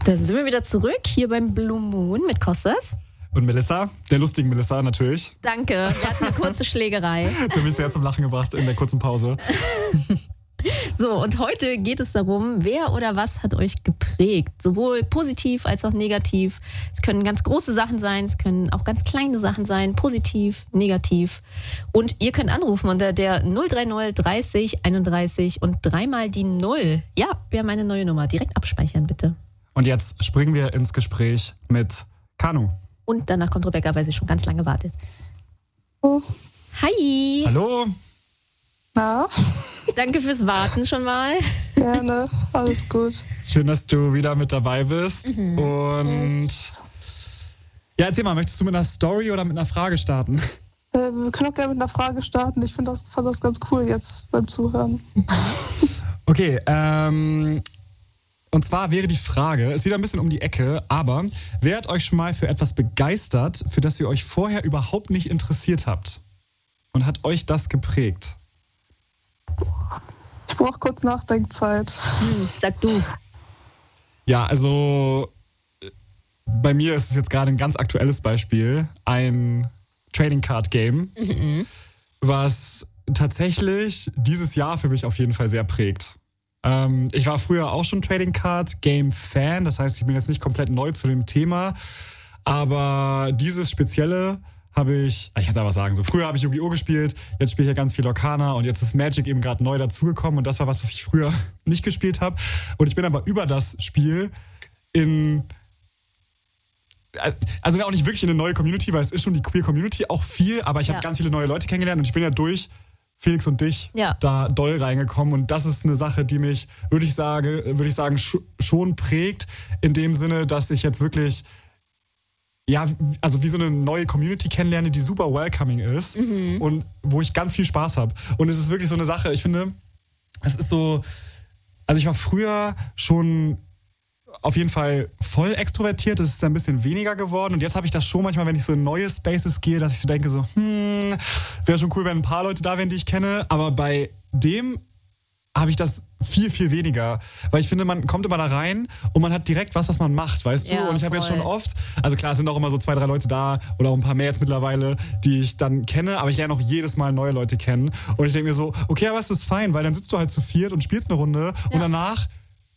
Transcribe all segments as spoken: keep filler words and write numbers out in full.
Da sind wir wieder zurück, hier beim Blue Moon mit Kostas. Und Melissa, der lustigen Melissa natürlich. Danke, wir hatten eine kurze Schlägerei. Sie haben mich sehr zum Lachen gebracht in der kurzen Pause. So, und heute geht es darum, wer oder was hat euch geprägt? Sowohl positiv als auch negativ. Es können ganz große Sachen sein, es können auch ganz kleine Sachen sein, positiv, negativ. Und ihr könnt anrufen unter der null drei null dreißig einunddreißig und dreimal die Null. Ja, wir haben eine neue Nummer. Direkt abspeichern, bitte. Und jetzt springen wir ins Gespräch mit Kanu. Und danach kommt Rebecca, weil sie schon ganz lange wartet. Oh. Hi. Hallo. Na? Danke fürs Warten schon mal. Gerne, alles gut. Schön, dass du wieder mit dabei bist. Mhm. Und ja, erzähl mal, möchtest du mit einer Story oder mit einer Frage starten? Äh, wir können auch gerne mit einer Frage starten. Ich finde das, fand das ganz cool jetzt beim Zuhören. Okay, ähm... Und zwar wäre die Frage, ist wieder ein bisschen um die Ecke, aber wer hat euch schon mal für etwas begeistert, für das ihr euch vorher überhaupt nicht interessiert habt? Und hat euch das geprägt? Ich brauche kurz Nachdenkzeit. Hm, sag du. Ja, also bei mir ist es jetzt gerade ein ganz aktuelles Beispiel. Ein Trading Card Game, mhm. was tatsächlich dieses Jahr für mich auf jeden Fall sehr prägt. Ich war früher auch schon Trading Card Game Fan, das heißt, ich bin jetzt nicht komplett neu zu dem Thema, aber dieses Spezielle habe ich, ich kann es einfach sagen, so früher habe ich Yu-Gi-Oh! Gespielt, jetzt spiele ich ja ganz viel Arcana und jetzt ist Magic eben gerade neu dazugekommen und das war was, was ich früher nicht gespielt habe und ich bin aber über das Spiel in, also auch nicht wirklich in eine neue Community, weil es ist schon die Queer Community auch viel, aber ich ja. habe ganz viele neue Leute kennengelernt und ich bin ja durch Felix und dich ja. da doll reingekommen und das ist eine Sache, die mich, würde ich sagen, würde ich sagen, schon prägt, in dem Sinne, dass ich jetzt wirklich, ja, also wie so eine neue Community kennenlerne, die super welcoming ist mhm. und wo ich ganz viel Spaß habe. Und es ist wirklich so eine Sache, ich finde, es ist so, also ich war früher schon auf jeden Fall voll extrovertiert, das ist ein bisschen weniger geworden und jetzt habe ich das schon manchmal, wenn ich so in neue Spaces gehe, dass ich so denke so, hm, wäre schon cool, wenn ein paar Leute da wären, die ich kenne, aber bei dem habe ich das viel, viel weniger, weil ich finde, man kommt immer da rein und man hat direkt was, was man macht, weißt du? Ja, und ich habe jetzt schon oft, also klar, es sind auch immer so zwei, drei Leute da oder auch ein paar mehr jetzt mittlerweile, die ich dann kenne, aber ich lerne auch jedes Mal neue Leute kennen und ich denke mir so, okay, aber es ist fein, weil dann sitzt du halt zu viert und spielst eine Runde ja. und danach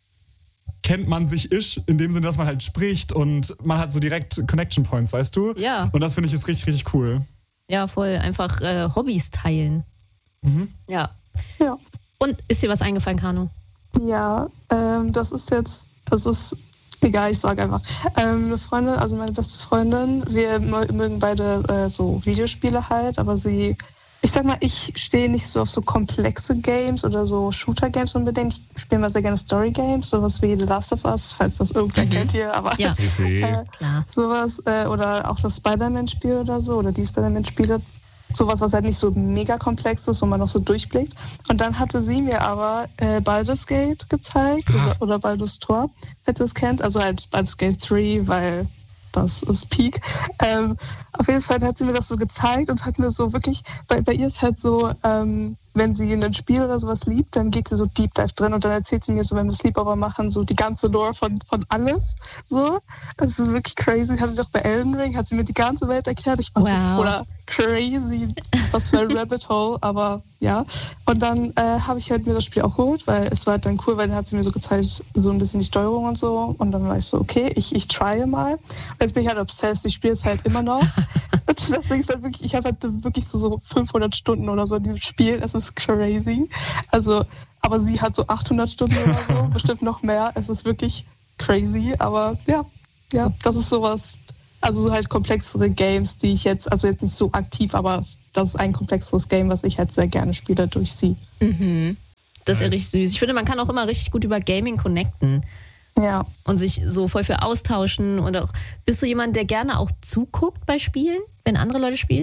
kennt man sich isch, in dem Sinne, dass man halt spricht und man hat so direkt Connection Points, weißt du? Ja. Und das finde ich ist richtig, richtig cool. Ja, voll. Einfach äh, Hobbys teilen. Mhm. Ja. Ja. Und ist dir was eingefallen, Kanu? Ja, ähm, das ist jetzt, das ist, egal, ich sage einfach. Ähm, eine Freundin, also meine beste Freundin, wir mögen beide äh, so Videospiele halt, aber sie... Ich sag mal, ich stehe nicht so auf so komplexe Games oder so Shooter-Games unbedingt. Ich spiele mal sehr gerne Story-Games, sowas wie The Last of Us, falls das irgendwer mhm. kennt hier. Aber ja, äh, klar. Sowas, äh, oder auch das Spider-Man-Spiel oder so, oder die Spider-Man-Spiele. Sowas, was halt nicht so mega komplex ist, wo man noch so durchblickt. Und dann hatte sie mir aber äh, Baldur's Gate gezeigt, ah. oder, oder Baldur's Tor, falls ihr das kennt. Also halt Baldur's Gate drei, weil... das ist Peak. Ähm, auf jeden Fall hat sie mir das so gezeigt und hat mir so wirklich, bei, bei ihr ist halt so, ähm, wenn sie in ein Spiel oder sowas liebt, dann geht sie so Deep Dive drin und dann erzählt sie mir so, wenn wir Sleepover machen, so die ganze Lore von, von alles. So. Das ist wirklich crazy. Hat sie auch bei Elden Ring, hat sie mir die ganze Welt erklärt. Ich war wow. so, oder crazy, was für ein Rabbit Hole, aber ja. Und dann äh, habe ich halt mir das Spiel auch geholt, weil es war halt dann cool, weil dann hat sie mir so gezeigt, so ein bisschen die Steuerung und so. Und dann war ich so, okay, ich, ich try mal. Und jetzt bin ich halt obsessed, ich spiele es halt immer noch. Und deswegen ist halt wirklich, ich habe halt wirklich so, so fünfhundert Stunden oder so in diesem Spiel. Es ist crazy. Also, aber sie hat so achthundert Stunden oder so, bestimmt noch mehr. Es ist wirklich crazy, aber ja, ja, das ist sowas. Also so halt komplexere Games, die ich jetzt, also jetzt nicht so aktiv, aber das ist ein komplexeres Game, was ich halt sehr gerne spiele durch sie. Mhm. Das ist ja richtig süß. Ich finde, man kann auch immer richtig gut über Gaming connecten. Ja. Und sich so voll für austauschen. Und auch, bist du jemand, der gerne auch zuguckt bei Spielen, wenn andere Leute spielen?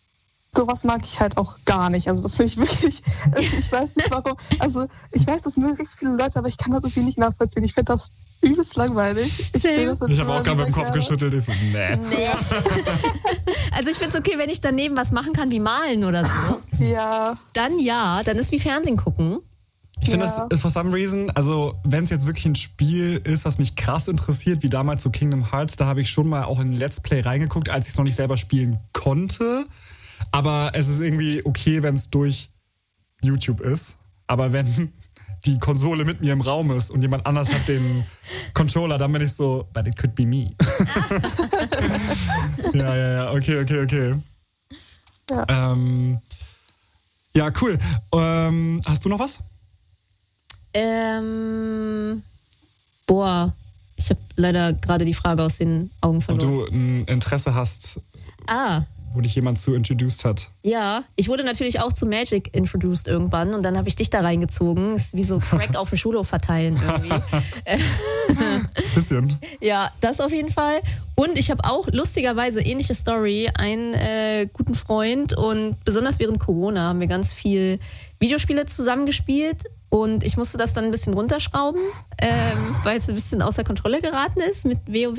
Sowas mag ich halt auch gar nicht. Also das finde ich wirklich, ich weiß nicht warum. Also ich weiß, das mögen richtig viele Leute, aber ich kann das irgendwie nicht nachvollziehen. Ich finde das übelst langweilig. Ich, ich habe auch gerade mit dem Kopf geschüttelt. Ich so, nee. nee. Also ich finde es okay, wenn ich daneben was machen kann, wie malen oder so. Ja. Dann ja, dann ist wie Fernsehen gucken. Ich finde, ja. das for some reason, also wenn es jetzt wirklich ein Spiel ist, was mich krass interessiert, wie damals so Kingdom Hearts, da habe ich schon mal auch in Let's Play reingeguckt, als ich es noch nicht selber spielen konnte. Aber es ist irgendwie okay, wenn es durch YouTube ist. Aber wenn die Konsole mit mir im Raum ist und jemand anders hat den Controller, dann bin ich so, but it could be me. ja, ja, ja, okay, okay, okay. Ja, ähm, ja cool. Ähm, hast du noch was? Ähm, boah, ich habe leider gerade die Frage aus den Augen verloren. Ob du ein Interesse hast, ah. wo dich jemand zu introduced hat. Ja, ich wurde natürlich auch zu Magic introduced irgendwann und dann habe ich dich da reingezogen. Ist wie so Crack auf dem Schulhof verteilen irgendwie. Bisschen. Ja, das auf jeden Fall. Und ich habe auch lustigerweise ähnliche Story, einen äh, guten Freund und besonders während Corona haben wir ganz viel Videospiele zusammengespielt. Und ich musste das dann ein bisschen runterschrauben, ähm, weil es ein bisschen außer Kontrolle geraten ist mit WoW.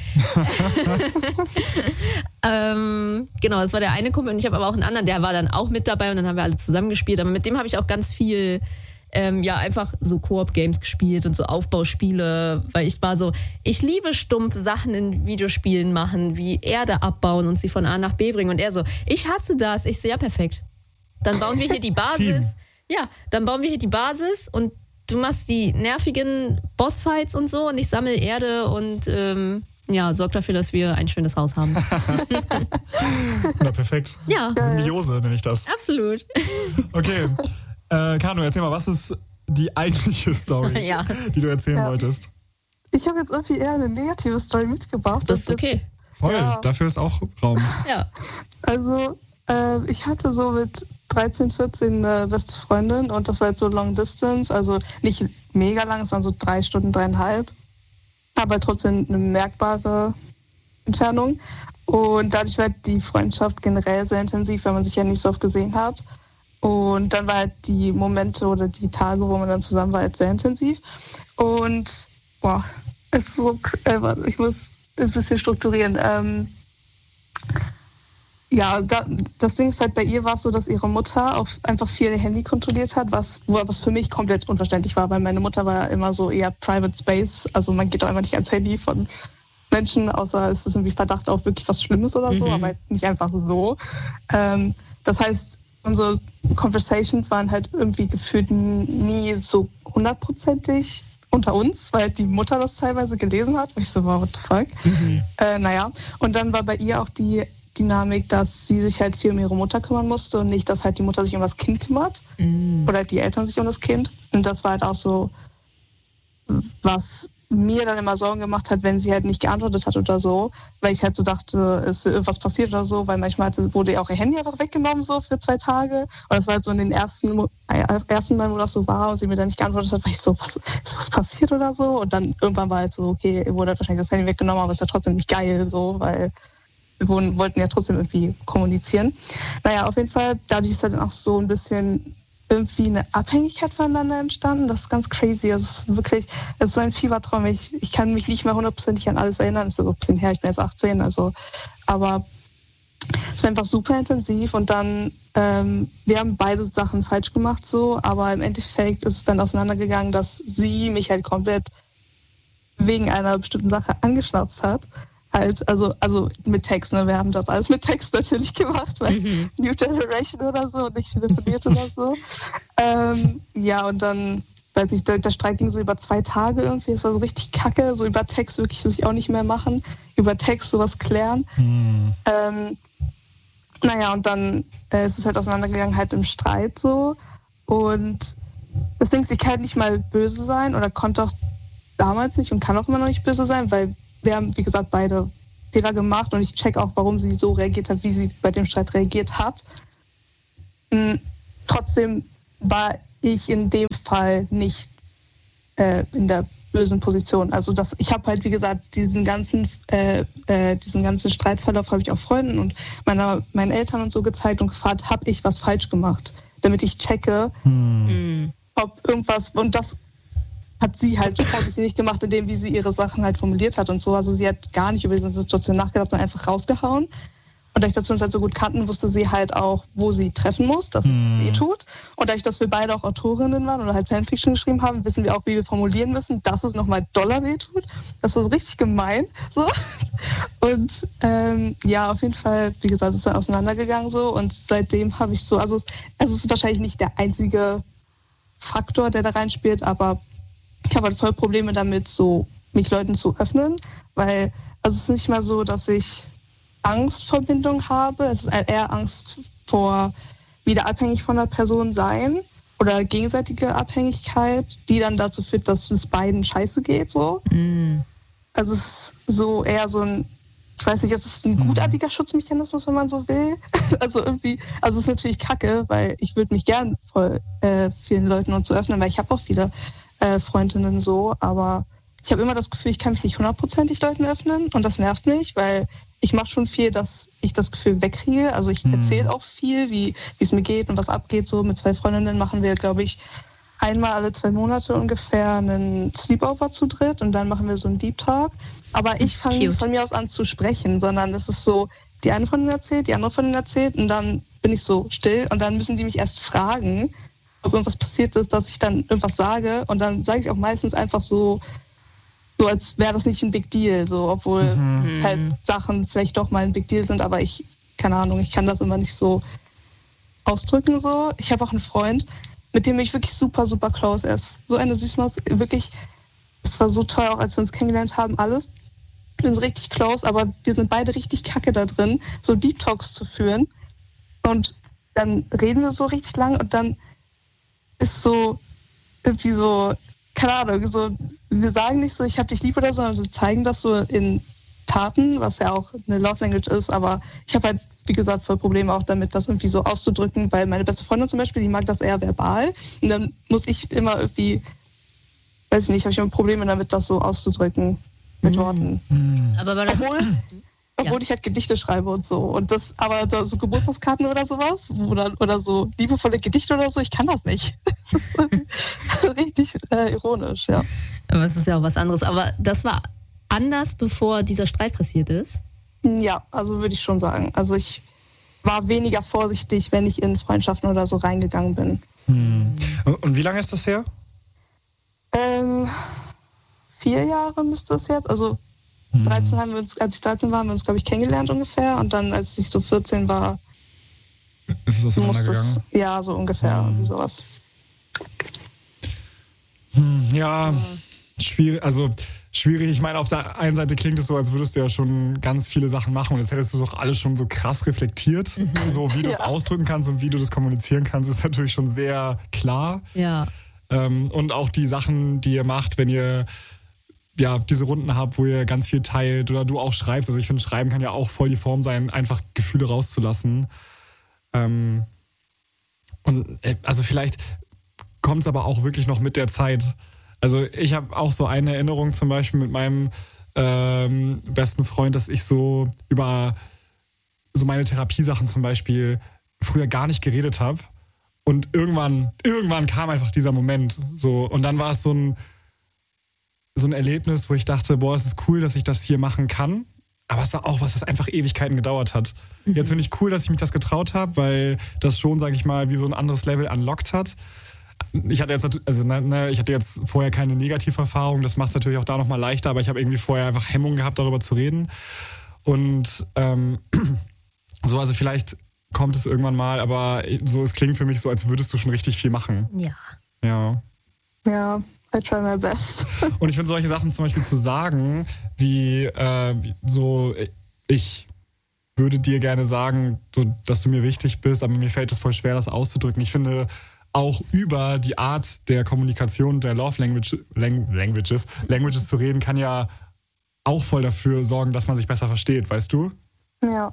ähm, genau, das war der eine Kumpel und ich habe aber auch einen anderen, der war dann auch mit dabei und dann haben wir alle zusammen gespielt. Aber mit dem habe ich auch ganz viel, ähm, ja, einfach so Koop-Games gespielt und so Aufbauspiele, weil ich war so, ich liebe stumpf Sachen in Videospielen machen, wie Erde abbauen und sie von A nach B bringen. Und er so, ich hasse das. Ich so, ja, perfekt. Dann bauen wir hier die Basis. Team. Ja, dann bauen wir hier die Basis und du machst die nervigen Bossfights und so und ich sammle Erde und ähm, ja, sorg dafür, dass wir ein schönes Haus haben. Na, perfekt. Ja. Symbiose nenne ich das. Absolut. Okay. Äh, Kano, erzähl mal, was ist die eigentliche Story, ja. die du erzählen ja. wolltest? Ich habe jetzt irgendwie eher eine negative Story mitgebracht. Das ist okay. Voll, ja. Dafür ist auch Raum. Ja. Also, äh, ich hatte so mit dreizehn, vierzehn eine beste Freundin und das war jetzt so Long Distance, also nicht mega lang, es waren so drei Stunden, dreieinhalb, aber trotzdem eine merkbare Entfernung und dadurch war die Freundschaft generell sehr intensiv, weil man sich ja nicht so oft gesehen hat und dann war halt die Momente oder die Tage, wo man dann zusammen war, halt sehr intensiv und boah, es ist so, äh, ich muss ein bisschen strukturieren, ähm, Ja, da, das Ding ist halt, bei ihr war es so, dass ihre Mutter auf einfach viel ihr Handy kontrolliert hat, was, was für mich komplett unverständlich war, weil meine Mutter war immer so eher Private Space, also man geht doch einfach nicht ans Handy von Menschen, außer es ist irgendwie Verdacht auf wirklich was Schlimmes oder so, mhm. aber nicht einfach so. Ähm, das heißt, unsere Conversations waren halt irgendwie gefühlt nie so hundertprozentig unter uns, weil die Mutter das teilweise gelesen hat, wo ich so war, what the fuck? Mhm. Äh, naja, und dann war bei ihr auch die Dynamik, dass sie sich halt viel um ihre Mutter kümmern musste und nicht, dass halt die Mutter sich um das Kind kümmert mm. oder die Eltern sich um das Kind. Und das war halt auch so, was mir dann immer Sorgen gemacht hat, wenn sie halt nicht geantwortet hat oder so, weil ich halt so dachte, ist irgendwas passiert oder so, weil manchmal wurde ihr auch ihr Handy einfach weggenommen so für zwei Tage und das war halt so in den ersten, äh, ersten Mal, wo das so war und sie mir dann nicht geantwortet hat, war ich so, was, ist was passiert oder so und dann irgendwann war halt so, okay, ihr wurde halt wahrscheinlich das Handy weggenommen, aber ist ja trotzdem nicht geil so, weil wir wollten ja trotzdem irgendwie kommunizieren. Naja, auf jeden Fall, dadurch ist halt dann auch so ein bisschen irgendwie eine Abhängigkeit voneinander entstanden. Das ist ganz crazy. Es ist wirklich, es ist so ein Fiebertraum. Ich, ich kann mich nicht mehr hundertprozentig an alles erinnern. Es ist so ein bisschen her, ich bin jetzt achtzehn, also, aber es war einfach super intensiv und dann, ähm, wir haben beide Sachen falsch gemacht so, aber im Endeffekt ist es dann auseinandergegangen, dass sie mich halt komplett wegen einer bestimmten Sache angeschnauzt hat. Halt, also, also mit Text, ne? Wir haben das alles mit Text natürlich gemacht, weil mhm. New Generation oder so und nicht telefoniert oder so. Ähm, ja, und dann, weiß ich, der, der Streit ging so über zwei Tage irgendwie, es war so richtig kacke, so über Text wirklich das ich auch nicht mehr machen, über Text sowas klären. Mhm. Ähm, naja, und dann äh, ist es halt auseinandergegangen, halt im Streit so. Und das Ding ist, ich kann halt nicht mal böse sein oder konnte auch damals nicht und kann auch immer noch nicht böse sein, weil wir haben, wie gesagt, beide Fehler gemacht und ich check auch, warum sie so reagiert hat, wie sie bei dem Streit reagiert hat. Mhm. Trotzdem war ich in dem Fall nicht äh, in der bösen Position. Also das, ich habe halt, wie gesagt, diesen ganzen, äh, äh, diesen ganzen Streitverlauf habe ich auch Freunden und meiner, meinen Eltern und so gezeigt und gefragt, habe ich was falsch gemacht, damit ich checke, hm. ob irgendwas, und das hat sie halt obviously nicht gemacht, indem wie sie ihre Sachen halt formuliert hat und so. Also sie hat gar nicht über diese Situation nachgedacht, sondern einfach rausgehauen. Und dadurch, dass wir uns halt so gut kannten, wusste sie halt auch, wo sie treffen muss, dass mm. es weh tut. Und dadurch, dass wir beide auch Autorinnen waren oder halt Fanfiction geschrieben haben, wissen wir auch, wie wir formulieren müssen, dass es nochmal doller weh tut. Das war so richtig gemein. So. Und ähm, ja, auf jeden Fall, wie gesagt, ist dann auseinandergegangen so. Und seitdem habe ich so, also, also es ist wahrscheinlich nicht der einzige Faktor, der da reinspielt, aber ich habe halt voll Probleme damit, so mich Leuten zu öffnen, weil also es ist nicht mal so, dass ich Angst vor Bindung habe. Es ist eher Angst vor wieder abhängig von der Person sein oder gegenseitige Abhängigkeit, die dann dazu führt, dass es beiden scheiße geht. So. Mm. Also es ist so eher so ein, ich weiß nicht, es ist ein gutartiger Schutzmechanismus, wenn man so will. Also irgendwie, also es ist natürlich kacke, weil ich würde mich gern voll äh, vielen Leuten und so öffnen, weil ich habe auch viele äh, Freundinnen so, aber ich habe immer das Gefühl, ich kann mich nicht hundertprozentig Leuten öffnen und das nervt mich, weil ich mache schon viel, dass ich das Gefühl wegkriege. Also ich hm. erzähle auch viel, wie es mir geht und was abgeht. So mit zwei Freundinnen machen wir, glaube ich, einmal alle zwei Monate ungefähr einen Sleepover zu dritt und dann machen wir so einen Deep Talk. Aber ich fange nicht von mir aus an zu sprechen, sondern es ist so, die eine von denen erzählt, die andere von denen erzählt und dann bin ich so still und dann müssen die mich erst fragen, ob irgendwas passiert ist, dass ich dann irgendwas sage und dann sage ich auch meistens einfach so, so als wäre das nicht ein Big Deal, so, obwohl mhm. halt Sachen vielleicht doch mal ein Big Deal sind, aber ich, keine Ahnung, ich kann das immer nicht so ausdrücken, so. Ich habe auch einen Freund, mit dem bin ich wirklich super, super close. Er ist so eine Süßmaus, wirklich, es war so toll, auch als wir uns kennengelernt haben, alles. Wir sind richtig close, aber wir sind beide richtig kacke da drin, so Deep Talks zu führen. Und dann reden wir so richtig lang und dann ist so irgendwie so, keine Ahnung, so, wir sagen nicht so, ich hab dich lieb oder so, sondern wir zeigen das so in Taten, was ja auch eine Love Language ist, aber ich habe halt, wie gesagt, voll Probleme auch damit, das irgendwie so auszudrücken, weil meine beste Freundin zum Beispiel, die mag das eher verbal und dann muss ich immer irgendwie, weiß ich nicht, habe ich immer Probleme damit, das so auszudrücken mit Worten. Mhm. Aber war das... Obwohl, obwohl ja. ich halt Gedichte schreibe und so. Und das, aber da so Geburtstagskarten oder sowas oder, oder so liebevolle Gedichte oder so, ich kann das nicht. Das ist richtig äh, ironisch, ja. Aber es ist ja auch was anderes. Aber das war anders, bevor dieser Streit passiert ist? Ja, also würde ich schon sagen. Also ich war weniger vorsichtig, wenn ich in Freundschaften oder so reingegangen bin. Hm. Und wie lange ist das her? Ähm, vier Jahre müsste es jetzt. Also dreizehn haben wir uns, als ich dreizehn war, haben wir uns, glaube ich, kennengelernt ungefähr. Und dann, als ich so vierzehn war, ist es auseinandergegangen? Ja, so ungefähr, hm. irgendwie sowas. Hm, ja, schwierig. Also schwierig. Ich meine, auf der einen Seite klingt es so, als würdest du ja schon ganz viele Sachen machen und jetzt hättest du doch alles schon so krass reflektiert. Mhm. So wie du es ja. ausdrücken kannst und wie du das kommunizieren kannst, ist natürlich schon sehr klar. Ja. Ähm, und auch die Sachen, die ihr macht, wenn ihr ja, diese Runden habt, wo ihr ganz viel teilt oder du auch schreibst. Also ich finde, Schreiben kann ja auch voll die Form sein, einfach Gefühle rauszulassen. Ähm, und also vielleicht kommt es aber auch wirklich noch mit der Zeit. Also ich habe auch so eine Erinnerung zum Beispiel mit meinem ähm, besten Freund, dass ich so über so meine Therapiesachen zum Beispiel früher gar nicht geredet habe. Und irgendwann, irgendwann kam einfach dieser Moment. So, und dann war es so ein so ein Erlebnis, wo ich dachte, boah, es ist cool, dass ich das hier machen kann. Aber es war auch was, was einfach Ewigkeiten gedauert hat. Mhm. Jetzt finde ich cool, dass ich mich das getraut habe, weil das schon, sage ich mal, wie so ein anderes Level unlockt hat. Ich hatte jetzt, also, ne, ich hatte jetzt vorher keine Negativerfahrung, das macht es natürlich auch da nochmal leichter, aber ich habe irgendwie vorher einfach Hemmungen gehabt, darüber zu reden. Und ähm, so, also vielleicht kommt es irgendwann mal, aber so, es klingt für mich so, als würdest du schon richtig viel machen. Ja. Ja. Ja. I try my best. Und ich finde solche Sachen zum Beispiel zu sagen, wie äh, so, ich würde dir gerne sagen, so, dass du mir wichtig bist, aber mir fällt es voll schwer, das auszudrücken. Ich finde, auch über die Art der Kommunikation der Love Language, Lang- Languages, Languages zu reden, kann ja auch voll dafür sorgen, dass man sich besser versteht, weißt du? Ja.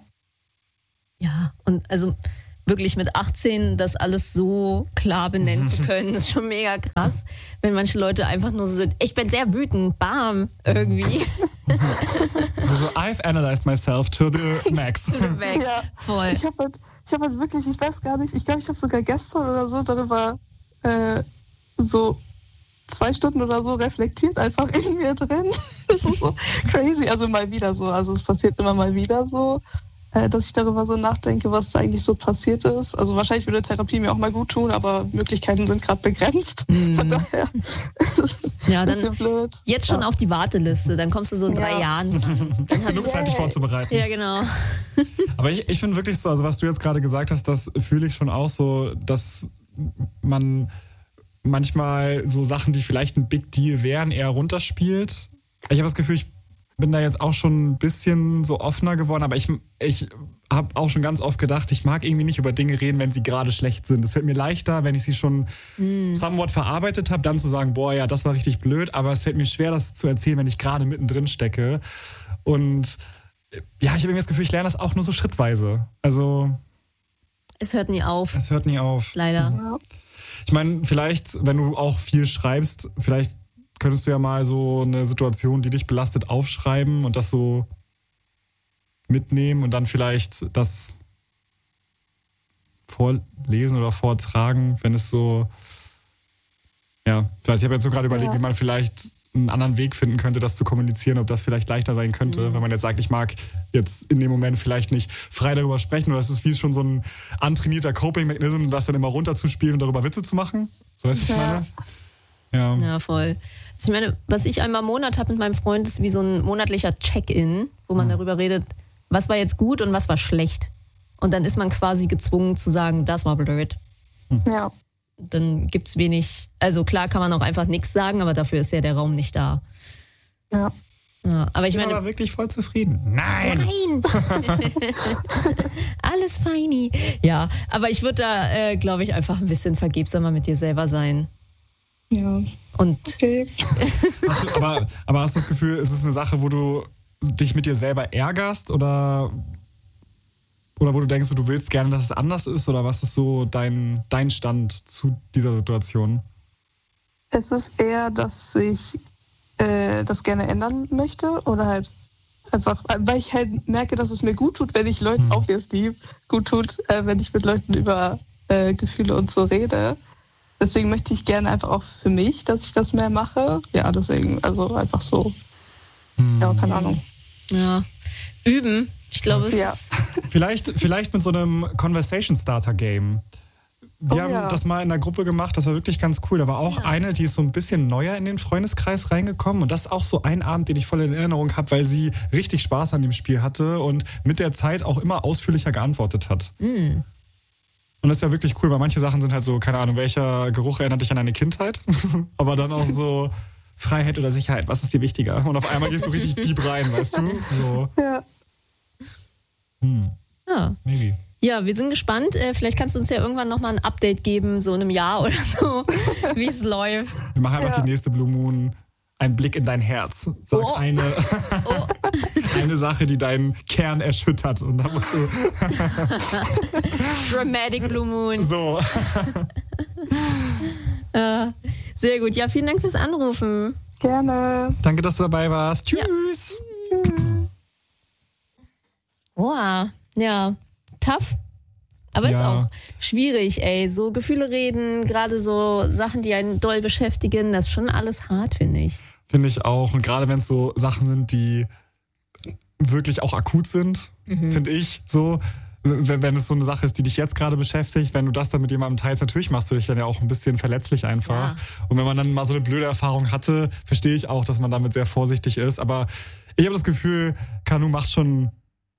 Ja, und also wirklich mit achtzehn das alles so klar benennen zu können, ist schon mega krass. Wenn manche Leute einfach nur so sind, ich bin sehr wütend, bam, irgendwie. Also I've analyzed myself to the max. To the max, ja, voll. Ich habe halt, ich hab halt wirklich, ich weiß gar nicht, ich glaube, ich habe sogar gestern oder so darüber äh, so zwei Stunden oder so reflektiert, einfach in mir drin. Das ist so crazy, also mal wieder so, also es passiert immer mal wieder so. äh, dass ich darüber so nachdenke, was da eigentlich so passiert ist. Also wahrscheinlich würde Therapie mir auch mal gut tun, aber Möglichkeiten sind gerade begrenzt. Mm. Von daher ja, dann blöd. Jetzt schon ja. auf die Warteliste, dann kommst du so in drei ja. Jahren dran. Das ist genug Zeit, dich vorzubereiten. Ja, genau. Aber ich, ich finde wirklich so, also was du jetzt gerade gesagt hast, das fühle ich schon auch so, dass man manchmal so Sachen, die vielleicht ein Big Deal wären, eher runterspielt. Ich habe das Gefühl, ich bin da jetzt auch schon ein bisschen so offener geworden, aber ich, ich habe auch schon ganz oft gedacht, ich mag irgendwie nicht über Dinge reden, wenn sie gerade schlecht sind. Es fällt mir leichter, wenn ich sie schon mm. somewhat verarbeitet habe, dann zu sagen, boah, ja, das war richtig blöd, aber es fällt mir schwer, das zu erzählen, wenn ich gerade mittendrin stecke. Und ja, ich habe irgendwie das Gefühl, ich lerne das auch nur so schrittweise. Also es hört nie auf. Es hört nie auf. Leider. Ja. Ich meine, vielleicht, wenn du auch viel schreibst, vielleicht könntest du ja mal so eine Situation, die dich belastet, aufschreiben und das so mitnehmen und dann vielleicht das vorlesen oder vortragen, wenn es so, ja, ich weiß, ich habe jetzt so gerade überlegt, ja. wie man vielleicht einen anderen Weg finden könnte, das zu kommunizieren, ob das vielleicht leichter sein könnte, mhm. wenn man jetzt sagt, ich mag jetzt in dem Moment vielleicht nicht frei darüber sprechen oder es ist wie schon so ein antrainierter Coping-Mechanism, das dann immer runterzuspielen und darüber Witze zu machen. So, weißt du, was ich meine? Ja. ja, voll. Ich meine, was ich einmal im Monat habe mit meinem Freund, ist wie so ein monatlicher Check-in, wo man mhm. darüber redet, was war jetzt gut und was war schlecht. Und dann ist man quasi gezwungen zu sagen, das war blöd. Mhm. Ja. Dann gibt es wenig, also klar kann man auch einfach nichts sagen, aber dafür ist ja der Raum nicht da. Ja. ja aber ich, ich bin meine, aber wirklich voll zufrieden. Nein! Nein! Alles feini. Ja, aber ich würde da, äh, glaube ich, einfach ein bisschen vergebsamer mit dir selber sein. Ja. Und okay. Hast du, aber, aber hast du das Gefühl, ist es eine Sache, wo du dich mit dir selber ärgerst oder, oder wo du denkst, du willst gerne, dass es anders ist? Oder was ist so dein, dein Stand zu dieser Situation? Es ist eher, dass ich äh, das gerne ändern möchte oder halt einfach, weil ich halt merke, dass es mir gut tut, wenn ich Leuten hm. obviously gut tut, äh, wenn ich mit Leuten über äh, Gefühle und so rede. Deswegen möchte ich gerne einfach auch für mich, dass ich das mehr mache. Ja, deswegen, also einfach so. Hm. Ja, keine Ahnung. Ja, üben. Ich glaube, es ja. ist... Vielleicht, vielleicht mit so einem Conversation Starter Game. Wir oh, haben ja. das mal in der Gruppe gemacht, das war wirklich ganz cool. Da war auch ja. eine, die ist so ein bisschen neuer in den Freundeskreis reingekommen. Und das ist auch so ein Abend, den ich voll in Erinnerung habe, weil sie richtig Spaß an dem Spiel hatte und mit der Zeit auch immer ausführlicher geantwortet hat. Mhm. Und das ist ja wirklich cool, weil manche Sachen sind halt so, keine Ahnung, welcher Geruch erinnert dich an deine Kindheit? Aber dann auch so Freiheit oder Sicherheit, was ist dir wichtiger? Und auf einmal gehst du richtig deep rein, weißt du? So. Ja. Hm. Ja. Maybe. Ja, wir sind gespannt. Vielleicht kannst du uns ja irgendwann nochmal ein Update geben, so in einem Jahr oder so, wie es läuft. Wir machen einfach ja. die nächste Blue Moon. Ein Blick in dein Herz. Sag oh. eine, oh. eine Sache, die deinen Kern erschüttert. Und dann musst du... Dramatic Blue Moon. So. äh, sehr gut. Ja, vielen Dank fürs Anrufen. Gerne. Danke, dass du dabei warst. Tschüss. Ja. Wow. Ja, tough. Aber ja. ist auch schwierig, ey. So Gefühle reden, gerade so Sachen, die einen doll beschäftigen, das ist schon alles hart, finde ich. Finde ich auch. Und gerade wenn es so Sachen sind, die wirklich auch akut sind, mhm. finde ich so. Wenn es so eine Sache ist, die dich jetzt gerade beschäftigt, wenn du das dann mit jemandem teilst, natürlich machst du dich dann ja auch ein bisschen verletzlich einfach. Ja. Und wenn man dann mal so eine blöde Erfahrung hatte, verstehe ich auch, dass man damit sehr vorsichtig ist. Aber ich habe das Gefühl, Kanu macht schon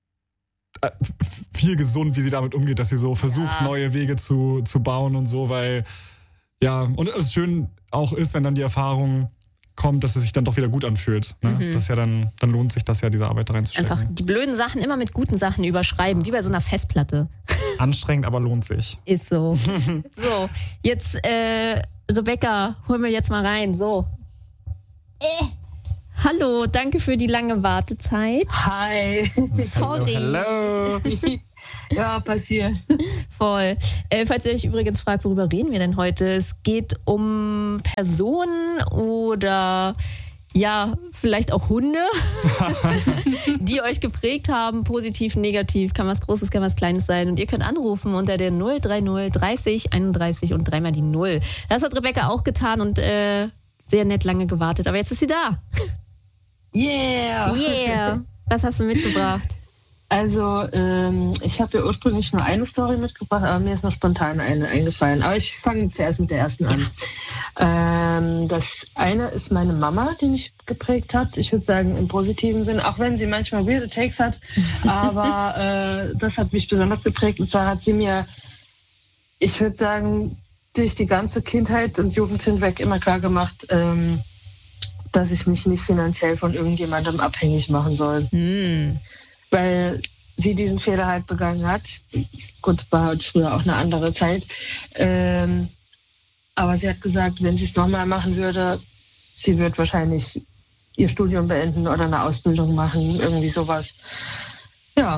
viel gesund, wie sie damit umgeht, dass sie so versucht, ja. neue Wege zu, zu bauen und so, weil ja, und es schön auch ist, wenn dann die Erfahrung kommt, dass es sich dann doch wieder gut anfühlt. Ne? Mhm. Das ist ja dann, dann lohnt sich das ja, diese Arbeit da reinzustecken. Einfach die blöden Sachen immer mit guten Sachen überschreiben, wie bei so einer Festplatte. Anstrengend, aber lohnt sich. Ist so. So, jetzt äh, Rebecca, hol mir jetzt mal rein. So. Äh. Hallo, danke für die lange Wartezeit. Hi. Sorry. Hallo. Ja, passiert. Voll. Äh, falls ihr euch übrigens fragt, worüber reden wir denn heute? Es geht um Personen oder ja, vielleicht auch Hunde, die euch geprägt haben, positiv, negativ, kann was Großes, kann was Kleines sein. Und ihr könnt anrufen unter der null drei null dreißig einunddreißig und dreimal die Null. Das hat Rebecca auch getan und äh, sehr nett lange gewartet. Aber jetzt ist sie da. Yeah! Yeah! Was hast du mitgebracht? Also ähm, ich habe ja ursprünglich nur eine Story mitgebracht, aber mir ist noch spontan eine eingefallen. Aber ich fange zuerst mit der ersten an. Ähm, das eine ist meine Mama, die mich geprägt hat. Ich würde sagen im positiven Sinn, auch wenn sie manchmal weirde Takes hat. Aber äh, das hat mich besonders geprägt. Und zwar hat sie mir, ich würde sagen, durch die ganze Kindheit und Jugend hinweg immer klar gemacht, ähm, dass ich mich nicht finanziell von irgendjemandem abhängig machen soll. Mm. Weil sie diesen Fehler halt begangen hat. Gut, war halt früher auch eine andere Zeit. Ähm, aber sie hat gesagt, wenn sie es nochmal machen würde, sie wird wahrscheinlich ihr Studium beenden oder eine Ausbildung machen, irgendwie sowas. Ja.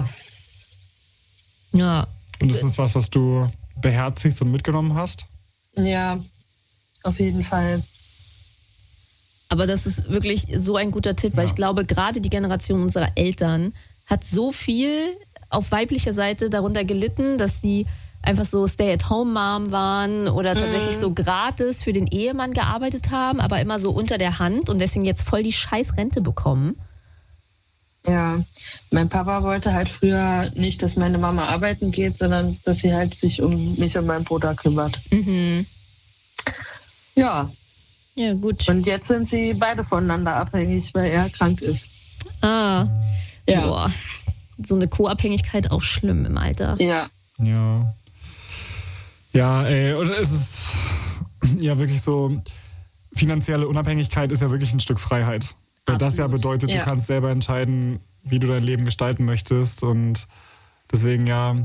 Ja. Und ist das was, was du beherzigst und mitgenommen hast? Ja, auf jeden Fall. Aber das ist wirklich so ein guter Tipp, weil ja. ich glaube, gerade die Generation unserer Eltern hat so viel auf weiblicher Seite darunter gelitten, dass sie einfach so Stay-at-home-Mom waren oder tatsächlich mhm. so gratis für den Ehemann gearbeitet haben, aber immer so unter der Hand und deswegen jetzt voll die scheiß Rente bekommen. Ja, mein Papa wollte halt früher nicht, dass meine Mama arbeiten geht, sondern dass sie halt sich um mich und meinen Bruder kümmert. Mhm. Ja. Ja, gut. Und jetzt sind sie beide voneinander abhängig, weil er krank ist. Ah. Ja. Boah. So eine Co-Abhängigkeit auch schlimm im Alter. Ja. Ja. Ja, ey, und es ist ja wirklich so, finanzielle Unabhängigkeit ist ja wirklich ein Stück Freiheit. Weil das ja bedeutet, ja. du kannst selber entscheiden, wie du dein Leben gestalten möchtest und deswegen ja.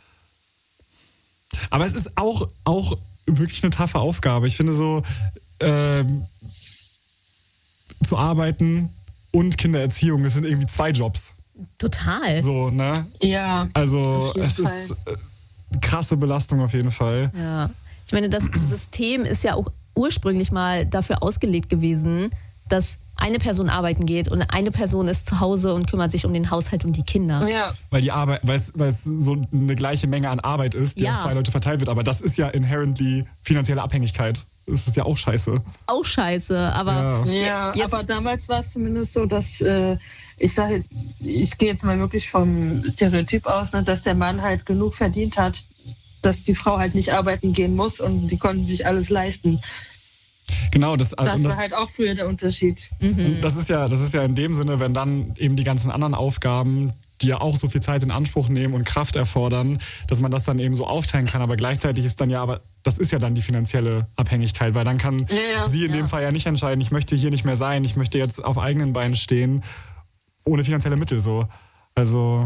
Aber es ist auch, auch wirklich eine taffe Aufgabe. Ich finde so, ähm, zu arbeiten und Kindererziehung, das sind irgendwie zwei Jobs. Total. So, ne? Ja. Also es Fall. ist eine krasse Belastung auf jeden Fall. Ja. Ich meine, das System ist ja auch ursprünglich mal dafür ausgelegt gewesen, dass eine Person arbeiten geht und eine Person ist zu Hause und kümmert sich um den Haushalt und die Kinder. Ja. Weil die Arbeit, weil es, weil es so eine gleiche Menge an Arbeit ist, die ja. auf zwei Leute verteilt wird. Aber das ist ja inherently finanzielle Abhängigkeit. Das ist ja auch scheiße. Auch scheiße, aber... Ja, ja aber damals war es zumindest so, dass, äh, ich sage, ich gehe jetzt mal wirklich vom Stereotyp aus, ne, dass der Mann halt genug verdient hat, dass die Frau halt nicht arbeiten gehen muss und die konnten sich alles leisten. Genau, das, das, das war halt auch früher der Unterschied. Mhm. Das ist ja, das ist ja in dem Sinne, wenn dann eben die ganzen anderen Aufgaben, die ja auch so viel Zeit in Anspruch nehmen und Kraft erfordern, dass man das dann eben so aufteilen kann. Aber gleichzeitig ist dann ja, aber das ist ja dann die finanzielle Abhängigkeit, weil dann kann ja, ja, sie in ja. dem Fall ja nicht entscheiden, ich möchte hier nicht mehr sein, ich möchte jetzt auf eigenen Beinen stehen, ohne finanzielle Mittel so. Also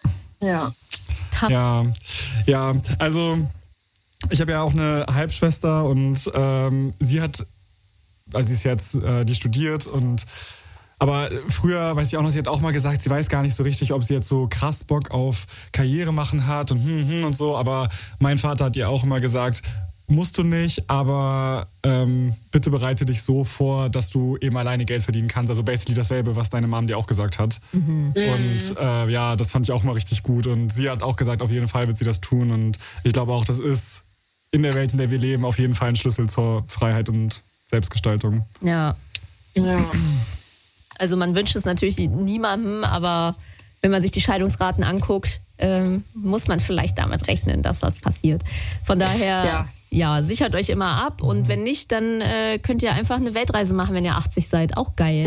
ja, Tough. ja, ja, also ich habe ja auch eine Halbschwester und ähm, sie hat, also sie ist jetzt, äh, die studiert und aber früher, weiß ich auch noch, sie hat auch mal gesagt, sie weiß gar nicht so richtig, ob sie jetzt so krass Bock auf Karriere machen hat und hm, hm und so, aber mein Vater hat ihr auch immer gesagt, musst du nicht, aber ähm, bitte bereite dich so vor, dass du eben alleine Geld verdienen kannst. Also basically dasselbe, was deine Mom dir auch gesagt hat. Mhm. Und äh, ja, das fand ich auch mal richtig gut und sie hat auch gesagt, auf jeden Fall wird sie das tun und ich glaube auch, das ist in der Welt, in der wir leben, auf jeden Fall ein Schlüssel zur Freiheit und Selbstgestaltung. Ja. Ja. Also man wünscht es natürlich niemandem, aber wenn man sich die Scheidungsraten anguckt, ähm, muss man vielleicht damit rechnen, dass das passiert. Von daher, ja, ja sichert euch immer ab und wenn nicht, dann äh, könnt ihr einfach eine Weltreise machen, wenn ihr achtzig seid. Auch geil.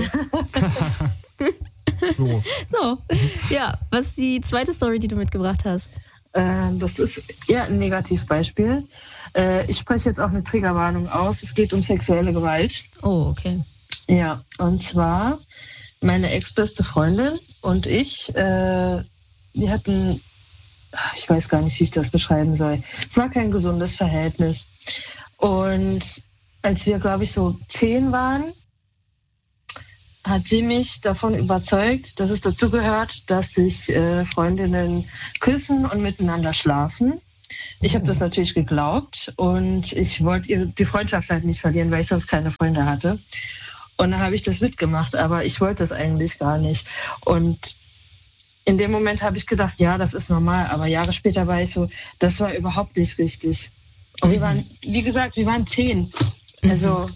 so. So, ja. Was ist die zweite Story, die du mitgebracht hast? Äh, das ist eher ein Negativbeispiel. Äh, ich spreche jetzt auch eine Triggerwarnung aus. Es geht um sexuelle Gewalt. Oh, okay. Ja, und zwar meine ex-beste Freundin und ich, äh, wir hatten, ich weiß gar nicht, wie ich das beschreiben soll. Es war kein gesundes Verhältnis. Und als wir, glaube ich, so zehn waren, hat sie mich davon überzeugt, dass es dazugehört, dass sich äh, Freundinnen küssen und miteinander schlafen. Ich habe das natürlich geglaubt und ich wollte ihr die Freundschaft halt nicht verlieren, weil ich sonst keine Freunde hatte. Und dann habe ich das mitgemacht, aber ich wollte das eigentlich gar nicht. Und in dem Moment habe ich gedacht, ja, das ist normal. Aber Jahre später war ich so, das war überhaupt nicht richtig. Und wir waren, wie gesagt, wir waren zehn. Also,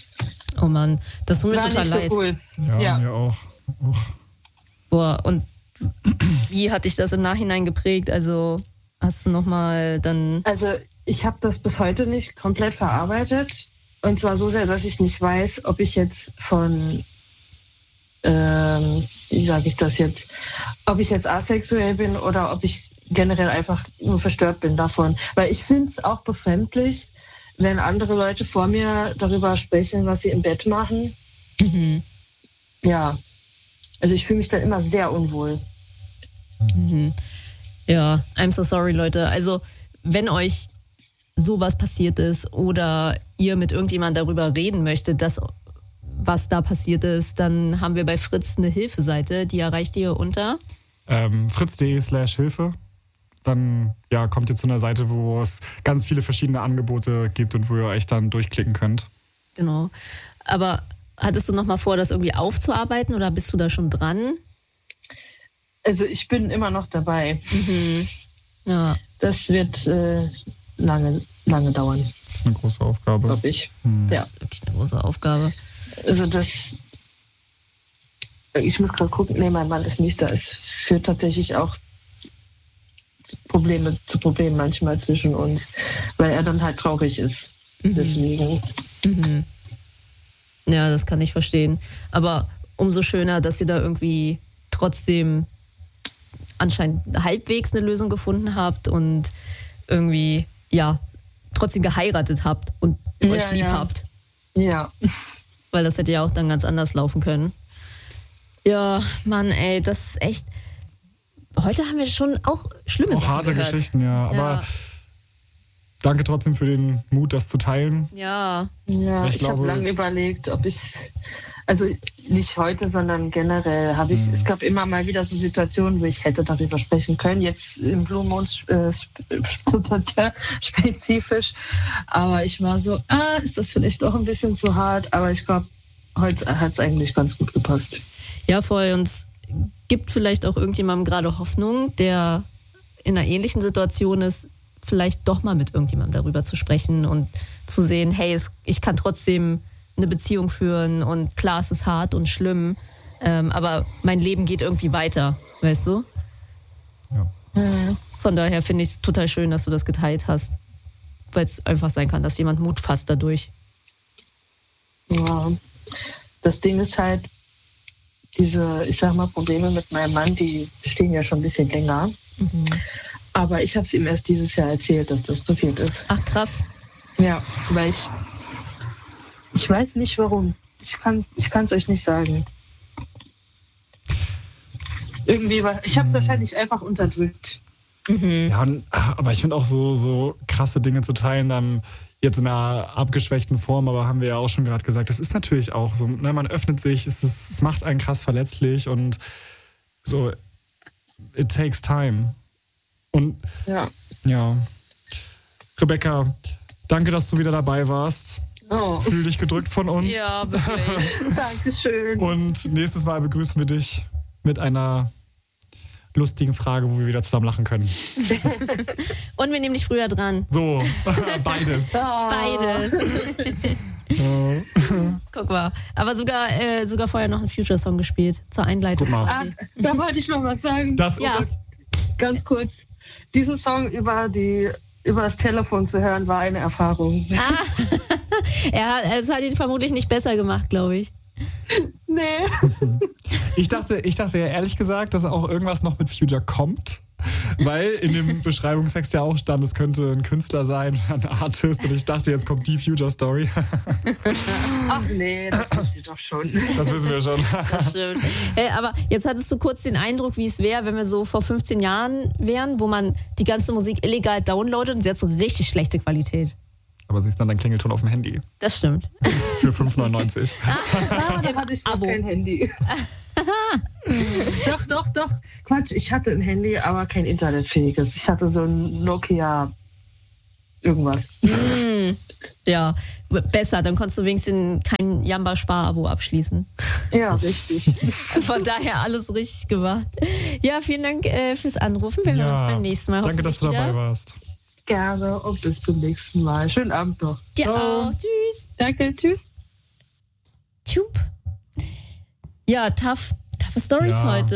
oh Mann, das tut mir war total nicht so leid. Cool. Ja, ja, mir auch. Och. Boah, und wie hat dich das im Nachhinein geprägt? Also hast du nochmal dann... Also ich habe das bis heute nicht komplett verarbeitet. Und zwar so sehr, dass ich nicht weiß, ob ich jetzt von, ähm, wie sage ich das jetzt, ob ich jetzt asexuell bin oder ob ich generell einfach nur verstört bin davon. Weil ich finde es auch befremdlich, wenn andere Leute vor mir darüber sprechen, was sie im Bett machen. Mhm. Ja, also ich fühle mich dann immer sehr unwohl. Mhm. Ja, I'm so sorry, Leute. Also wenn euch sowas passiert ist oder ihr mit irgendjemandem darüber reden möchtet, dass was da passiert ist, dann haben wir bei Fritz eine Hilfeseite, die erreicht ihr unter ähm, fritz.de slash Hilfe. Dann ja, kommt ihr zu einer Seite, wo es ganz viele verschiedene Angebote gibt und wo ihr euch dann durchklicken könnt. Genau. Aber hattest du noch mal vor, das irgendwie aufzuarbeiten oder bist du da schon dran? Also ich bin immer noch dabei. Mhm. Ja. Das wird äh, lange, lange dauern. Das ist eine große Aufgabe. Glaube ich. Hm. Ja. Das ist wirklich eine große Aufgabe. Also das, ich muss gerade gucken, nee, mein Mann ist nicht da. Es führt tatsächlich auch zu Probleme, zu Problemen manchmal zwischen uns, weil er dann halt traurig ist. Mhm. Deswegen. Mhm. Ja, das kann ich verstehen. Aber umso schöner, dass ihr da irgendwie trotzdem anscheinend halbwegs eine Lösung gefunden habt und irgendwie, ja, trotzdem geheiratet habt und ja, euch lieb ja. habt. Ja. Weil das hätte ja auch dann ganz anders laufen können. Ja, Mann, ey, das ist echt... Heute haben wir schon auch schlimme auch Sachen harte gehört. Geschichten, ja. Aber ja. danke trotzdem für den Mut, das zu teilen. Ja. Ja, ich, ich habe lange überlegt, ob ich... Also nicht heute, sondern generell habe ich... Mhm. Es gab immer mal wieder so Situationen, wo ich hätte darüber sprechen können. Jetzt im Blue Mond äh, spezifisch. Aber ich war so, ah, ist das vielleicht doch ein bisschen zu hart? Aber ich glaube, heute hat es eigentlich ganz gut gepasst. Ja, voll. Und es gibt vielleicht auch irgendjemandem gerade Hoffnung, der in einer ähnlichen Situation ist, vielleicht doch mal mit irgendjemandem darüber zu sprechen und zu sehen, hey, es, ich kann trotzdem eine Beziehung führen und klar, es ist hart und schlimm, ähm, aber mein Leben geht irgendwie weiter, weißt du? Ja. Mhm. Von daher finde ich es total schön, dass du das geteilt hast, weil es einfach sein kann, dass jemand Mut fasst dadurch. Ja, das Ding ist halt, diese, ich sag mal, Probleme mit meinem Mann, die stehen ja schon ein bisschen länger. Mhm. Aber ich habe es ihm erst dieses Jahr erzählt, dass das passiert ist. Ach, krass. Ja, weil ich, ich weiß nicht warum. Ich kann ich kann es euch nicht sagen. Irgendwie, war, ich habe es wahrscheinlich einfach unterdrückt. Mhm. Ja, aber ich finde auch so, so krasse Dinge zu teilen, dann jetzt in einer abgeschwächten Form, aber haben wir ja auch schon gerade gesagt, das ist natürlich auch so, ne, man öffnet sich, es, ist, es macht einen krass verletzlich und so, it takes time. Und ja. ja. Rebecca, danke, dass du wieder dabei warst. Oh. Fühl dich gedrückt von uns. Ja, wirklich. Dankeschön. Und nächstes Mal begrüßen wir dich mit einer lustigen Frage, wo wir wieder zusammen lachen können. Und wir nehmen dich früher dran. So, beides. Oh. Beides. Guck mal. Aber sogar, äh, sogar vorher noch einen Future-Song gespielt. Zur Einleitung. Guck mal. Ah, da wollte ich noch was sagen. Das, ja. Ganz kurz. Diesen Song über, die, über das Telefon zu hören, war eine Erfahrung. Ah. er hat, es hat ihn vermutlich nicht besser gemacht, glaube ich. Nee. Ich dachte, ich dachte ja ehrlich gesagt, dass auch irgendwas noch mit Future kommt. Weil in dem Beschreibungstext ja auch stand, es könnte ein Künstler sein, ein Artist. Und ich dachte, jetzt kommt die Future-Story. Ach nee, das wisst ihr doch schon. Das wissen wir schon. Das stimmt. Hey, aber jetzt hattest du kurz den Eindruck, wie es wäre, wenn wir so vor fünfzehn Jahren wären, wo man die ganze Musik illegal downloadet und sie hat so richtig schlechte Qualität. Aber sie ist dann dein Klingelton auf dem Handy. Das stimmt. Für fünf neunundneunzig. Ah, da hatte ich noch kein Handy. Doch, doch, doch. Quatsch, ich hatte ein Handy, aber kein internetfähiges. Ich hatte so ein Nokia irgendwas. Mm, ja, besser. Dann konntest du wenigstens kein Jamba-Spar-Abo abschließen. Ja, richtig. Von daher alles richtig gemacht. Ja, vielen Dank äh, fürs Anrufen. Wir ja, hören uns beim nächsten Mal. Danke, dass du dabei wieder. warst. Gerne und bis zum nächsten Mal. Schönen Abend noch. Ja, auch. Tschüss. Danke, tschüss. Tschüp. Ja, tough, toughe Stories ja. heute.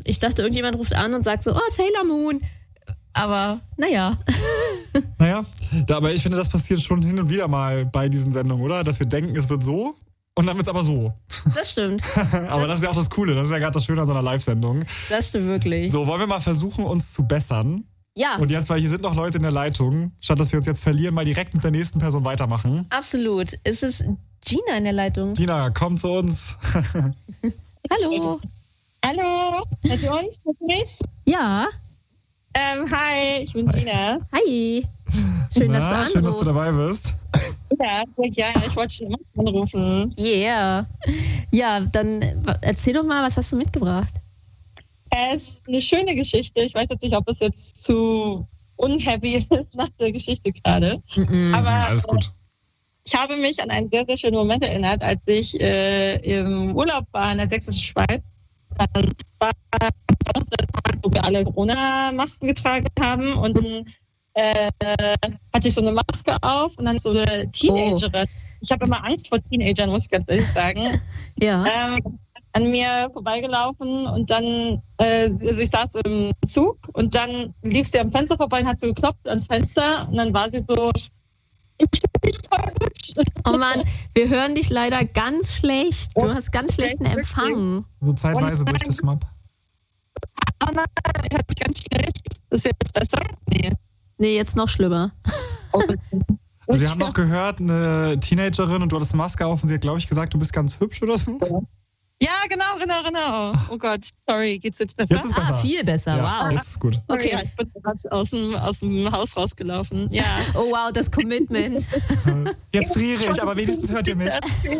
Ich dachte, irgendjemand ruft an und sagt so, oh, Sailor Moon. Aber, naja. Naja, da, aber ich finde, das passiert schon hin und wieder mal bei diesen Sendungen, oder? Dass wir denken, es wird so und dann wird es aber so. Das stimmt. aber das, das ist ja auch das Coole. Das ist ja gerade das Schöne an so einer Live-Sendung. Das stimmt wirklich. So, wollen wir mal versuchen, uns zu bessern? Ja. Und jetzt, weil hier sind noch Leute in der Leitung, statt dass wir uns jetzt verlieren, mal direkt mit der nächsten Person weitermachen. Absolut. Es ist Gina in der Leitung. Gina, komm zu uns. Hallo. Hallo. Hört ihr uns? Hört ihr mich? Ja. Ähm, hi, ich bin hi. Gina. Hi. Schön, Na, dass du anrufst. Schön, dass du dabei bist. Ja, sehr gerne. Ich wollte schon immer anrufen. Yeah. Ja, dann erzähl doch mal, was hast du mitgebracht? Es ist eine schöne Geschichte. Ich weiß jetzt nicht, ob es jetzt zu unheavy ist nach der Geschichte gerade. Mm-mm. Aber alles gut. Ich habe mich an einen sehr, sehr schönen Moment erinnert, als ich äh, im Urlaub war in der sächsischen Schweiz. Dann war auch der Tag, wo wir alle Corona-Masken getragen haben. Und dann äh, hatte ich so eine Maske auf und dann so eine Teenagerin. Oh. Ich habe immer Angst vor Teenagern, muss ich ganz ehrlich sagen. Ja. Ähm, an mir vorbeigelaufen und dann, äh, also ich saß im Zug und dann lief sie am Fenster vorbei und hat so geklopft ans Fenster und dann war sie so, ich bin nicht voll hübsch. Oh Mann, wir hören dich leider ganz schlecht. Du hast ganz schlechten Empfang. So zeitweise bricht das mal ab. Oh nein, ich habe mich ganz schlecht. Ist jetzt besser? Nee. Nee, jetzt noch schlimmer. Also wir haben noch gehört, eine Teenagerin und du hattest eine Maske auf und sie hat, glaube ich, gesagt, du bist ganz hübsch oder so. Ja, genau, genau, genau. Oh Gott, sorry, geht's jetzt besser? Jetzt ist besser. Ah, viel besser, ja, wow. Jetzt ist gut. Okay. Ja, ich bin gerade aus dem, aus dem Haus rausgelaufen, ja. Oh wow, das Commitment. Jetzt friere ich, aber wenigstens hört ihr mich.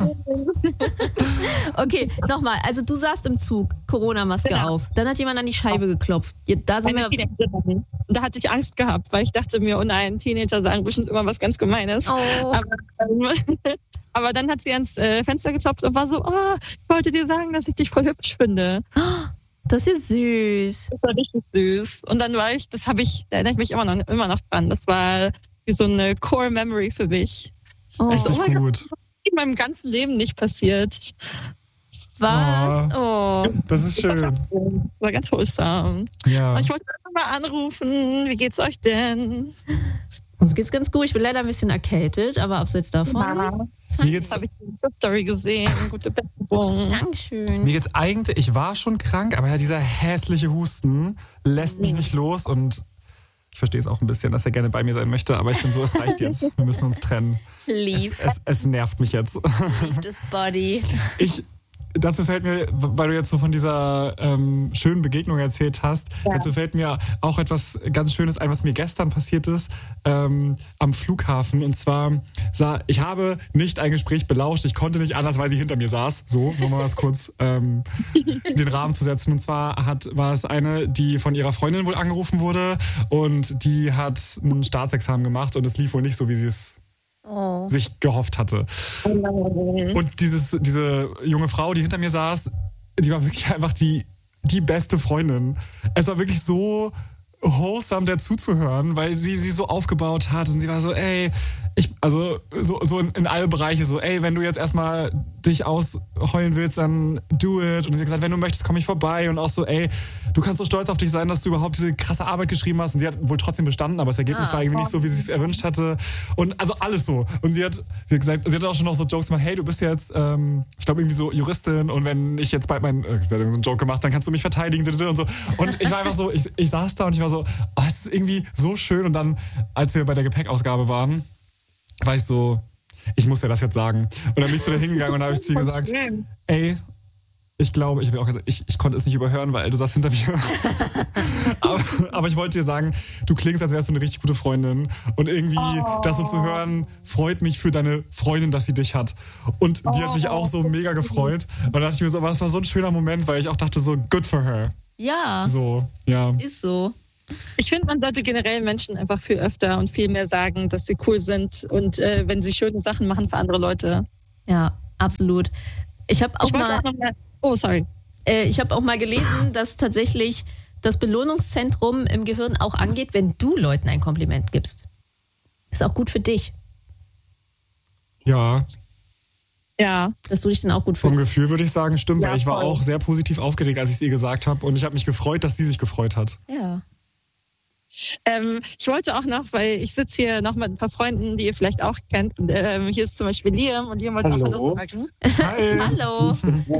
Okay, nochmal, also du saßt im Zug, Corona-Maske genau. auf, dann hat jemand an die Scheibe geklopft. Da sind wir... Da hatte ich Angst gehabt, weil ich dachte mir, oh nein, Teenager sagen bestimmt immer was ganz Gemeines. Oh. Aber, ähm, aber dann hat sie ans äh, Fenster geklopft und war so, oh, ich wollte dir sagen, dass ich dich voll hübsch finde. Das ist ja süß. Das war richtig süß. Und dann war ich, das habe ich, da erinnere ich mich immer noch, immer noch dran. Das war wie so eine Core-Memory für mich. Oh, weißt du, oh gut. Gott, das ist in meinem ganzen Leben nicht passiert. Was? Oh. Das ist schön. Das war ganz wholesome. Ja. Und ich wollte einfach mal anrufen. Wie geht's euch denn? Uns geht's ganz gut. Ich bin leider ein bisschen erkältet, aber abseits davon. Ja. Mir geht's, habe ich eine Story gesehen. Gute Besserung. Dankeschön. Mir geht's eigentlich, ich war schon krank, aber ja, dieser hässliche Husten lässt mich nicht los und ich verstehe es auch ein bisschen, dass er gerne bei mir sein möchte, aber ich bin so, es reicht jetzt. Wir müssen uns trennen. Lieb. Es, es, es nervt mich jetzt. Lieb das Body. Ich, dazu fällt mir, weil du jetzt so von dieser ähm, schönen Begegnung erzählt hast, ja. dazu fällt mir auch etwas ganz Schönes ein, was mir gestern passiert ist ähm, am Flughafen. Und zwar, sah, ich habe nicht ein Gespräch belauscht, ich konnte nicht anders, weil sie hinter mir saß. So, nur mal was kurz ähm, den Rahmen zu setzen. Und zwar hat, war es eine, die von ihrer Freundin wohl angerufen wurde und die hat ein Staatsexamen gemacht und es lief wohl nicht so, wie sie es Oh. sich gehofft hatte. Und dieses, diese junge Frau, die hinter mir saß, die war wirklich einfach die, die beste Freundin. Es war wirklich so wholesome, der zuzuhören, weil sie sie so aufgebaut hat und sie war so, ey, ich, also so, so in, in alle Bereiche so, ey, wenn du jetzt erstmal dich ausheulen willst, dann do it. Und sie hat gesagt, wenn du möchtest, komme ich vorbei. Und auch so, ey, du kannst so stolz auf dich sein, dass du überhaupt diese krasse Arbeit geschrieben hast. Und sie hat wohl trotzdem bestanden, aber das Ergebnis ah, war irgendwie nicht so, wie sie es erwünscht hatte. Und also alles so. Und sie hat, sie hat gesagt, sie hat auch schon noch so Jokes gemacht, hey, du bist jetzt, ähm, ich glaube irgendwie so Juristin und wenn ich jetzt bald meinen, äh, sie hat so einen Joke gemacht, dann kannst du mich verteidigen und so. Und ich war einfach so, ich, ich saß da und ich war so, oh, es ist irgendwie so schön. Und dann, als wir bei der Gepäckausgabe waren, war ich so, ich muss dir das jetzt sagen. Und dann bin ich zu ihr hingegangen und habe ich zu ihr gesagt, ey, ich glaube, ich habe auch gesagt, ich, ich konnte es nicht überhören, weil du saßt hinter mir. aber, aber ich wollte dir sagen, du klingst, als wärst du eine richtig gute Freundin. Und irgendwie, oh. das so zu hören, freut mich für deine Freundin, dass sie dich hat. Und die oh. hat sich auch so mega gefreut. Und dann dachte ich mir so, aber das war so ein schöner Moment, weil ich auch dachte so, good for her. Ja. So, ja. Ist so. Ich finde, man sollte generell Menschen einfach viel öfter und viel mehr sagen, dass sie cool sind und äh, wenn sie schöne Sachen machen für andere Leute. Ja, absolut. Ich habe auch, ich mal, auch noch mal... Oh, sorry. Äh, ich habe auch mal gelesen, dass tatsächlich das Belohnungszentrum im Gehirn auch angeht, wenn du Leuten ein Kompliment gibst. Ist auch gut für dich. Ja. Ja. Dass du dich dann auch gut fühlst. Vom Gefühl würde ich sagen, stimmt, ja, weil ich war voll. auch sehr positiv aufgeregt, als ich es ihr gesagt habe. Und ich habe mich gefreut, dass sie sich gefreut hat. Ja. Ähm, ich wollte auch noch, weil ich sitze hier noch mit ein paar Freunden, die ihr vielleicht auch kennt. Und, ähm, hier ist zum Beispiel Liam und Liam wollte auch Hallo sagen. Hi. Hallo.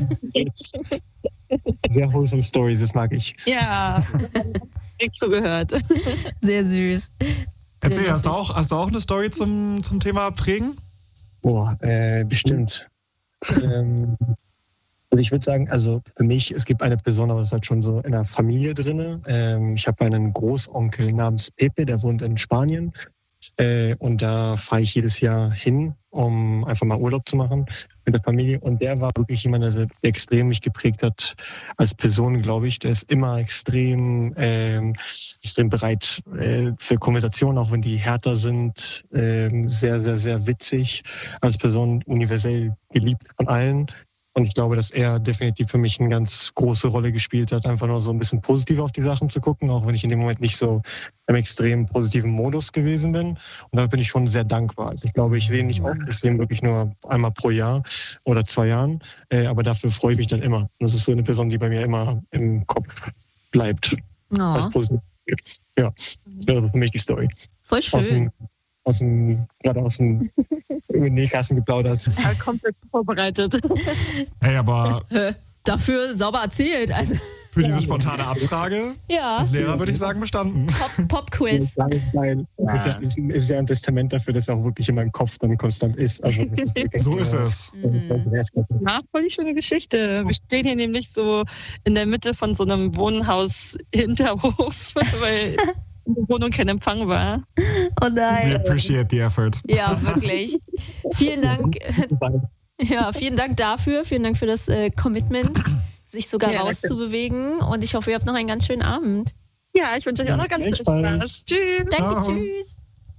Sehr wholesome Stories, das mag ich. Ja, direkt zugehört. Sehr süß. Erzähl, Sehr hast du, auch, hast du auch eine Story zum, zum Thema Prägen? Boah, äh, bestimmt. ähm, also ich würde sagen, also für mich, es gibt eine Person, aber es ist halt schon so in der Familie drin. Ähm, ich habe einen Großonkel namens Pepe, der wohnt in Spanien. Äh, und da fahre ich jedes Jahr hin, um einfach mal Urlaub zu machen mit der Familie. Und der war wirklich jemand, der extrem mich geprägt hat als Person, glaube ich. Der ist immer extrem, ähm, extrem bereit äh, für Konversationen, auch wenn die härter sind. Ähm, sehr, sehr, sehr witzig. Als Person universell geliebt von allen. Und ich glaube, dass er definitiv für mich eine ganz große Rolle gespielt hat, einfach nur so ein bisschen positiv auf die Sachen zu gucken, auch wenn ich in dem Moment nicht so im extrem positiven Modus gewesen bin. Und da bin ich schon sehr dankbar. Also ich glaube, ich sehe ihn nicht oft, ich sehe ihn wirklich nur einmal pro Jahr oder zwei Jahren. Äh, aber dafür freue ich mich dann immer. Das ist so eine Person, die bei mir immer im Kopf bleibt. Oh. Als positiv. Ja, das wäre für mich die Story. Voll schön. Aus dem, aus dem, gerade aus dem Nähkasten geplaudert. Ja, komplett vorbereitet. Hey, aber Dafür sauber erzählt. Also, für diese spontane Abfrage ja. als Lehrer würde ich sagen bestanden. Pop- Pop-Quiz. Ja. Das ist ja ein Testament dafür, dass er auch wirklich in meinem Kopf dann konstant ist. Also das ist wirklich, So ist es. Mhm. Ja, voll schöne Geschichte. Wir stehen hier nämlich so in der Mitte von so einem Wohnhaus-Hinterhof, weil die Wohnung kein Empfang war. Oh nein. We appreciate the effort. Ja, wirklich. Vielen Dank. Ja, vielen Dank dafür. Vielen Dank für das äh, Commitment, sich sogar Ja, rauszubewegen. Und ich hoffe, ihr habt noch einen ganz schönen Abend. Ja, ich wünsche euch auch noch ganz viel Spaß. Tschüss. Danke, Ciao. tschüss.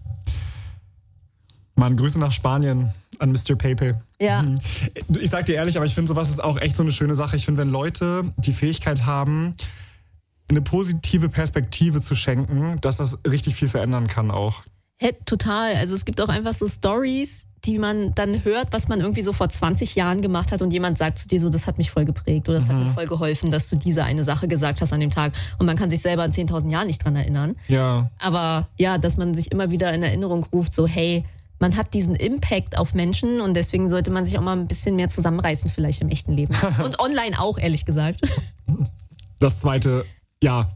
Mann, Grüße nach Spanien an Mister Pepe. Ja. Mhm. Ich sag dir ehrlich, aber ich finde, sowas ist auch echt so eine schöne Sache. Ich finde, wenn Leute die Fähigkeit haben, eine positive Perspektive zu schenken, dass das richtig viel verändern kann auch. Hey, total. Also es gibt auch einfach so Stories, die man dann hört, was man irgendwie so vor zwanzig Jahren gemacht hat und jemand sagt zu dir so, das hat mich voll geprägt oder das Mhm. hat mir voll geholfen, dass du diese eine Sache gesagt hast an dem Tag und man kann sich selber in zehntausend Jahren nicht dran erinnern. Ja. Aber ja, dass man sich immer wieder in Erinnerung ruft, so hey, man hat diesen Impact auf Menschen und deswegen sollte man sich auch mal ein bisschen mehr zusammenreißen vielleicht im echten Leben. Und online auch, ehrlich gesagt. Das zweite, ja.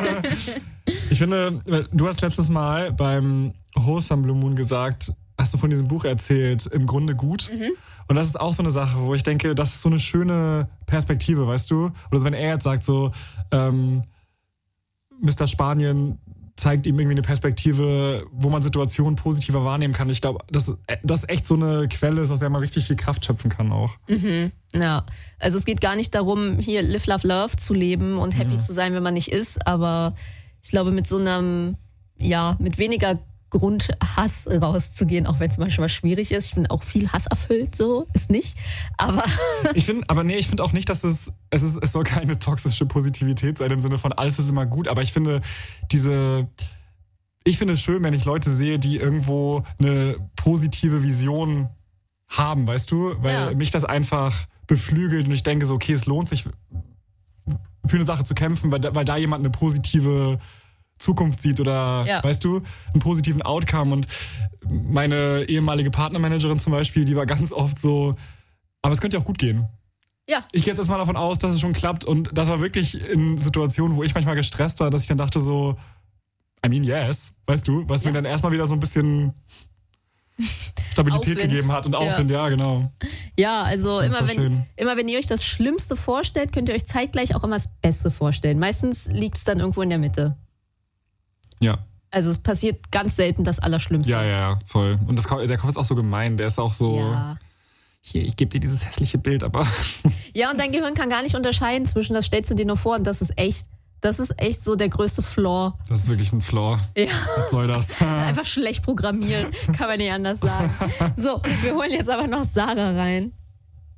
Ich finde, du hast letztes Mal beim Wholesome Blue Moon gesagt, hast du von diesem Buch erzählt, im Grunde gut. Mhm. Und das ist auch so eine Sache, wo ich denke, das ist so eine schöne Perspektive, weißt du? Oder so, wenn er jetzt sagt so, ähm, Mister Spanien zeigt ihm irgendwie eine Perspektive, wo man Situationen positiver wahrnehmen kann. Ich glaube, dass das echt so eine Quelle ist, aus der man richtig viel Kraft schöpfen kann auch. Mhm. Ja, also es geht gar nicht darum, hier live, love, love zu leben und happy mhm. zu sein, wenn man nicht ist, aber ich glaube, mit so einem, ja, mit weniger Grund, Hass rauszugehen, auch wenn es manchmal schwierig ist. Ich finde auch viel Hass erfüllt, so ist nicht. Aber ich finde, aber nee, ich finde auch nicht, dass es, es ist, es soll keine toxische Positivität sein im Sinne von alles ist immer gut. Aber ich finde diese, ich finde es schön, wenn ich Leute sehe, die irgendwo eine positive Vision haben, weißt du, weil ja. mich das einfach beflügelt und ich denke so, okay, es lohnt sich für eine Sache zu kämpfen, weil da, weil da jemand eine positive Zukunft sieht oder, ja. weißt du, einen positiven Outcome. Und meine ehemalige Partnermanagerin zum Beispiel, die war ganz oft so, aber es könnte ja auch gut gehen. Ja. Ich gehe jetzt erstmal davon aus, dass es schon klappt. Und das war wirklich in Situationen, wo ich manchmal gestresst war, dass ich dann dachte so, I mean, yes, weißt du, was ja. mir dann erstmal wieder so ein bisschen Stabilität Aufwind. gegeben hat und Aufwind, ja, ja genau. Ja, also immer wenn, immer wenn ihr euch das Schlimmste vorstellt, könnt ihr euch zeitgleich auch immer das Beste vorstellen. Meistens liegt es dann irgendwo in der Mitte. Ja. Also es passiert ganz selten das Allerschlimmste. Ja, ja, ja, voll. Und das, der Kopf ist auch so gemein. Der ist auch so, ja. hier, ich gebe dir dieses hässliche Bild, aber... Ja, und dein Gehirn kann gar nicht unterscheiden zwischen, das stellst du dir nur vor und das ist echt. Das ist echt so der größte Flaw. Das ist wirklich ein Flaw. Ja. Was soll das? Einfach schlecht programmiert, kann man nicht anders sagen. So, wir holen jetzt aber noch Sarah rein.